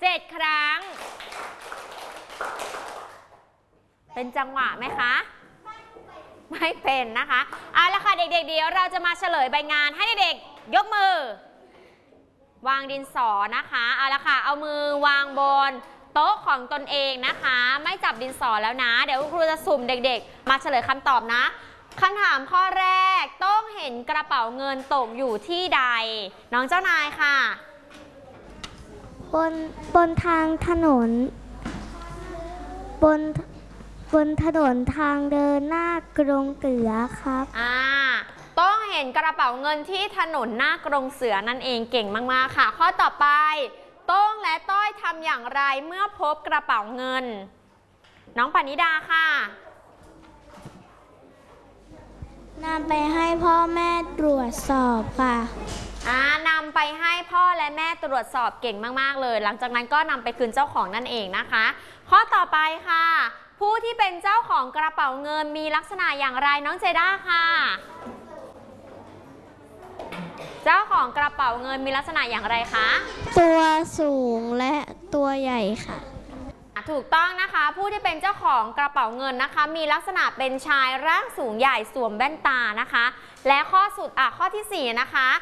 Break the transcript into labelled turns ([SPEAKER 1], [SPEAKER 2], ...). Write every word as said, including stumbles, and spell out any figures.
[SPEAKER 1] เจ็ดครั้งเป็นจังหวะไหมคะไม่เป็นนะคะเอาละค่ะเด็กๆเดี๋ยวเราจะมาเฉลยใบงานให้เด็กๆยกมือวางดินสอนะคะเอาละค่ะเอามือวางบนโต๊ะของตนเองนะคะไม่จับดินสอแล้วนะเดี๋ยวครูจะสุ่มเด็กๆมาเฉลยคำตอบนะคำถามข้อแรกต้องเห็นกระเป๋าเงินตกอยู่ที่ใดน้องเจ้านายค่ะ
[SPEAKER 2] บนบนทางถนนบนบนถนนทางเดินหน้ากรงเสือครับ
[SPEAKER 1] อ่าต้องเห็นกระเป๋าเงินที่ถนนหน้ากรงเสือนั่นเองเก่งมากๆค่ะข้อต่อไปต้งและต้อยทำอย่างไรเมื่อพบกระเป๋าเงินน้องปณิดาค่ะ
[SPEAKER 2] นำไปให้พ่อแม่ตรวจสอบค่ะ
[SPEAKER 1] อ่านำไปให้พ่อและแม่ตรวจสอบเก่งมากๆเลยหลังจากนั้นก็นำไปคืนเจ้าของนั่นเองนะคะข้อต่อไปค่ะผู้ที่เป็นเจ้าของกระเป๋าเงินมีลักษณะอย่างไรน้องเจด้าค่ะเจ้าของกระเป๋าเงินมีลักษณะอย่างไรคะ
[SPEAKER 2] ตัวสูงและตัวใหญ่ค่ะ
[SPEAKER 1] ถูกต้องนะคะผู้ที่เป็นเจ้าของกระเป๋าเงินนะคะมีลักษณะเป็นชายร่างสูงใหญ่สวมแว่นตานะคะและข้อสุดอ่ะข้อที่สี่นะคะ